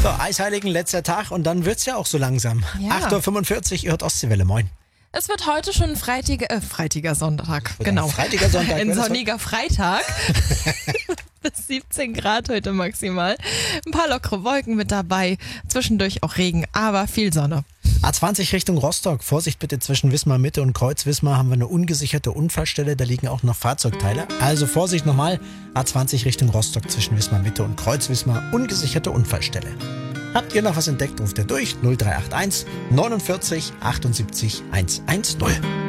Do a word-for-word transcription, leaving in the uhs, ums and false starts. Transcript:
So, Eisheiligen, letzter Tag und dann wird's ja auch so langsam. Ja. acht Uhr fünfundvierzig, ihr hört Ostseewelle, moin. Es wird heute schon ein freitiger, äh, freitiger Sonntag, Wird genau. ein freitiger Sonntag. Ein wäre das sonniger Freitag. Bis siebzehn Grad heute maximal. Ein paar lockere Wolken mit dabei. Zwischendurch auch Regen, aber viel Sonne. A zwanzig Richtung Rostock. Vorsicht bitte, zwischen Wismar Mitte und Kreuz Wismar haben wir eine ungesicherte Unfallstelle. Da liegen auch noch Fahrzeugteile. Also Vorsicht nochmal. A zwanzig Richtung Rostock zwischen Wismar Mitte und Kreuz Wismar. Ungesicherte Unfallstelle. Habt ihr noch was entdeckt, ruft ihr durch null drei acht eins neunundvierzig achtundsiebzig hundertzehn.